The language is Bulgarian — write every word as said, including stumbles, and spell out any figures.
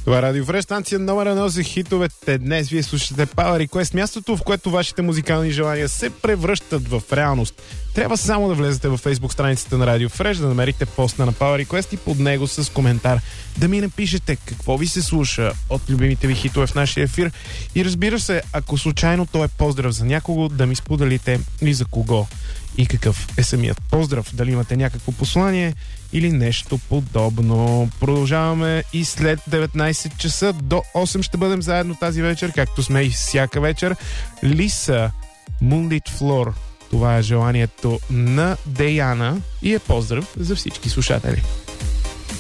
Това е Радио Фреш, станция номер едно за хитовете. Днес вие слушате Power Request, мястото, в което вашите музикални желания се превръщат в реалност. Трябва само да влезете във Facebook страницата на Радио Фреш, да намерите поста на Power Request и под него с коментар да ми напишете какво ви се слуша от любимите ви хитове в нашия ефир. И разбира се, ако случайно то е поздрав за някого, да ми споделите и за кого и какъв е самият поздрав. Дали имате някакво послание или нещо подобно. Продължаваме и след деветнайсет часа до осем ще бъдем заедно тази вечер, както сме и всяка вечер. Лиса, Moonlit Floor. Това е желанието на Деяна и е поздрав за всички слушатели.